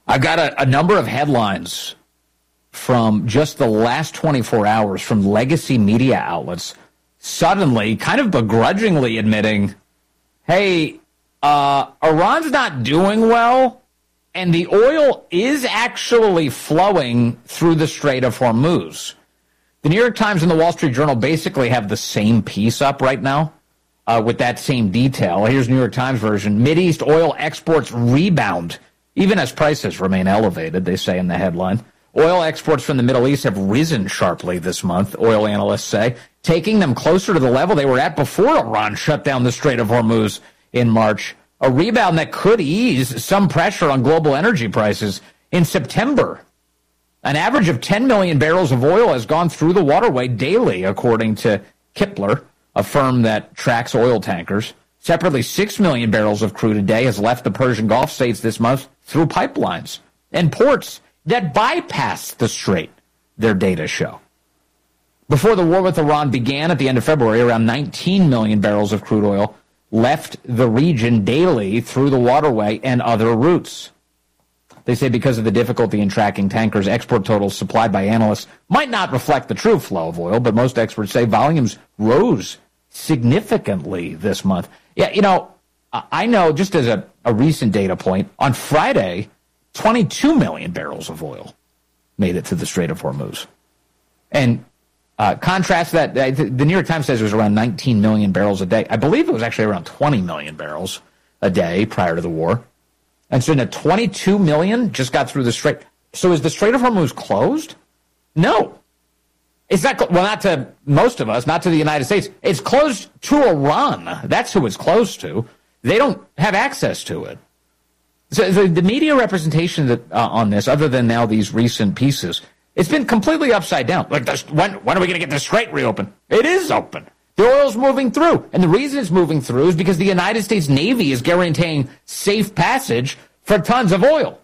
I've got a number of headlines from just the last 24 hours from legacy media outlets suddenly, kind of begrudgingly admitting, hey, Iran's not doing well, and the oil is actually flowing through the Strait of Hormuz. The New York Times and the Wall Street Journal basically have the same piece up right now with that same detail. Here's New York Times version. Mideast oil exports rebound, even as prices remain elevated, they say in the headline. Oil exports from the Middle East have risen sharply this month, oil analysts say, taking them closer to the level they were at before Iran shut down the Strait of Hormuz in March. A rebound that could ease some pressure on global energy prices. In September, an average of 10 million barrels of oil has gone through the waterway daily, according to Kpler, a firm that tracks oil tankers. Separately, 6 million barrels of crude a day has left the Persian Gulf states this month through pipelines and ports that bypassed the strait, their data show. Before the war with Iran began at the end of February, around 19 million barrels of crude oil left the region daily through the waterway and other routes. They say because of the difficulty in tracking tankers, export totals supplied by analysts might not reflect the true flow of oil, but most experts say volumes rose significantly this month. Yeah, you know, I know just as a recent data point, on Friday, 22 million barrels of oil made it to the Strait of Hormuz. And contrast that, the New York Times says it was around 19 million barrels a day. I believe it was actually around 20 million barrels a day prior to the war. And so now 22 million just got through the Strait. So is the Strait of Hormuz closed? No. It's not, well, not to most of us, not to the United States. It's closed to Iran. That's who it's closed to. They don't have access to it. So the media representation that on this, other than now these recent pieces, it's been completely upside down. Like, when are we going to get the Strait reopened? It is open. The oil's moving through. And the reason it's moving through is because the United States Navy is guaranteeing safe passage for tons of oil.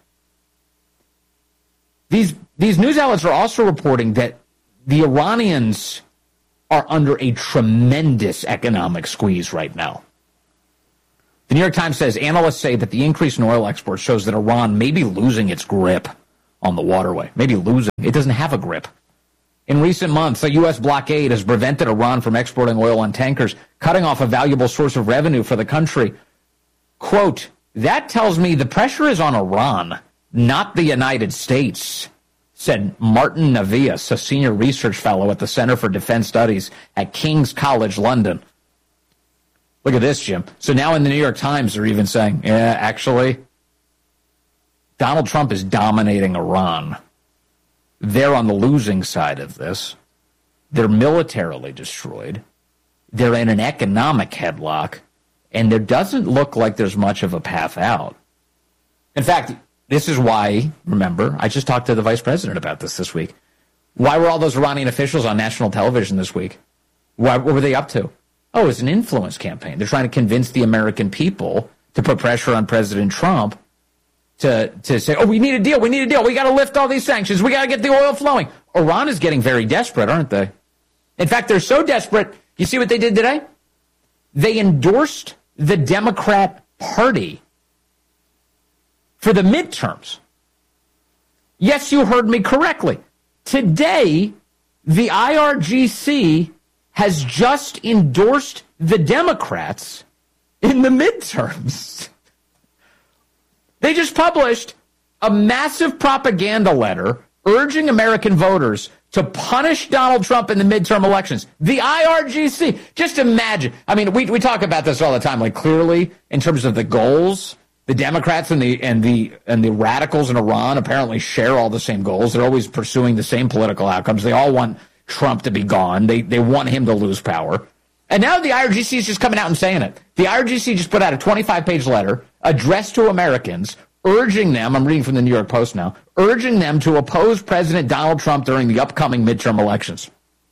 These news outlets are also reporting that the Iranians are under a tremendous economic squeeze right now. The New York Times says analysts say that the increase in oil exports shows that Iran may be losing its grip on the waterway. Maybe losing. It doesn't have a grip. In recent months, a U.S. blockade has prevented Iran from exporting oil on tankers, cutting off a valuable source of revenue for the country. Quote, that tells me the pressure is on Iran, not the United States, said Martin Navias, a senior research fellow at the Center for Defense Studies at King's College London. Look at this, Jim. So now in the New York Times, they're even saying, yeah, actually, Donald Trump is dominating Iran. They're on the losing side of this. They're militarily destroyed. They're in an economic headlock. And there doesn't look like there's much of a path out. In fact, this is why, remember, I just talked to the vice president about this week. Why were all those Iranian officials on national television this week? What were they up to? Oh, it's an influence campaign. They're trying to convince the American people to put pressure on President Trump to say, oh, we need a deal. We got to lift all these sanctions. We got to get the oil flowing. Iran is getting very desperate, aren't they? In fact, they're so desperate. You see what they did today? They endorsed the Democrat Party for the midterms. Yes, you heard me correctly. Today, the IRGC has just endorsed the Democrats in the midterms. They just published a massive propaganda letter urging American voters to punish Donald Trump in the midterm elections. The IRGC. Just imagine. I mean, we talk about this all the time. Like, clearly, in terms of the goals, the Democrats and the radicals in Iran apparently share all the same goals. They're always pursuing the same political outcomes. They all want Trump to be gone. They want him to lose power. And now the IRGC is just coming out and saying it. The IRGC just put out a 25-page letter addressed to Americans, urging them, I'm reading from the New York Post now, urging them to oppose President Donald Trump during the upcoming midterm elections.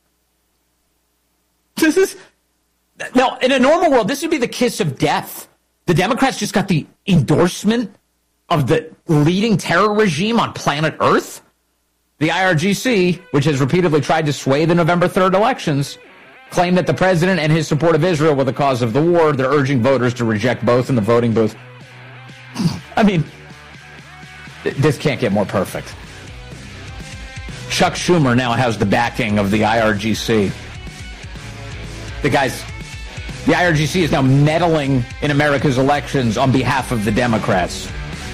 Now, in a normal world, this would be the kiss of death. The Democrats just got the endorsement of the leading terror regime on planet Earth. The IRGC, which has repeatedly tried to sway the November 3rd elections, claim that the president and his support of Israel were the cause of the war. They're urging voters to reject both in the voting booth. I mean, This can't get more perfect. Chuck Schumer now has the backing of the IRGC. The IRGC is now meddling in America's elections on behalf of the Democrats.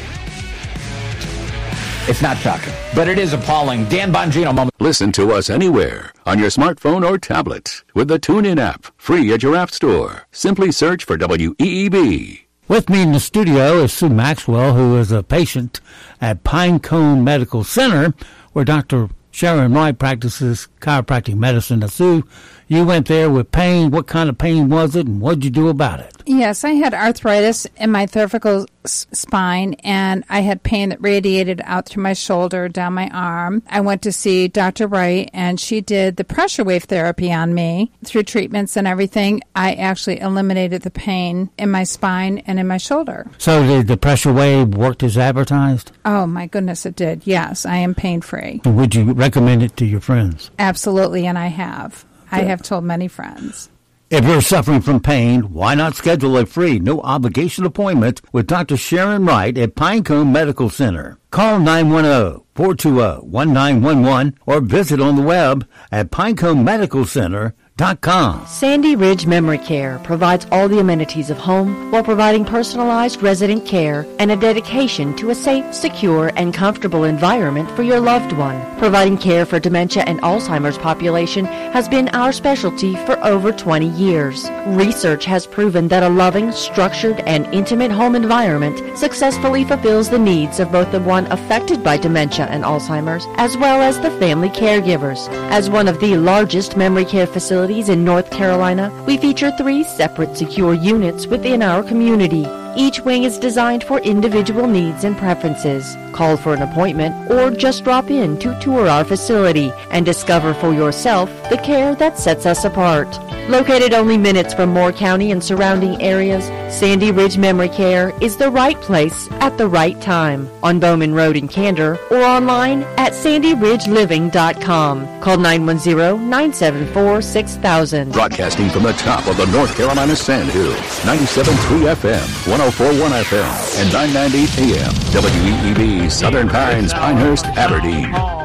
It's not shocking, but it is appalling. Dan Bongino, moment. Listen to us anywhere on your smartphone or tablet with the TuneIn app, free at your app store. Simply search for WEEB. With me in the studio is Sue Maxwell, who is a patient at Pinecone Medical Center, where Dr. Sharon Wright practices chiropractic medicine. Now, Sue, you went there with pain. What kind of pain was it, and what did you do about it? Yes, I had arthritis in my cervical spine, and I had pain that radiated out through my shoulder, down my arm. I went to see Dr. Wright, and she did the pressure wave therapy on me. Through treatments and everything, I actually eliminated the pain in my spine and in my shoulder. So did the pressure wave work as advertised? Oh, my goodness, it did. Yes, I am pain-free. Would you recommend it to your friends? Absolutely, and I have. I have told many friends. If you're suffering from pain, why not schedule a free, no-obligation appointment with Dr. Sharon Wright at Pinecone Medical Center? Call 910-420-1911 or visit on the web at pineconemedicalcenter.com. Sandy Ridge Memory Care provides all the amenities of home while providing personalized resident care and a dedication to a safe, secure, and comfortable environment for your loved one. Providing care for dementia and Alzheimer's population has been our specialty for over 20 years. Research has proven that a loving, structured, and intimate home environment successfully fulfills the needs of both the one affected by dementia and Alzheimer's as well as the family caregivers. As one of the largest memory care facilities in North Carolina, we feature 3 separate secure units within our community. Each wing is designed for individual needs and preferences. Call for an appointment or just drop in to tour our facility and discover for yourself the care that sets us apart. Located only minutes from Moore County and surrounding areas, Sandy Ridge Memory Care is the right place at the right time on Bowman Road in Candor or online at sandyridgeliving.com. Call 910-974-6000. Broadcasting from the top of the North Carolina Sandhills, 97.3 FM, 104.1 FM, and 990 AM, WEEB, Southern Pines, Pinehurst, Aberdeen.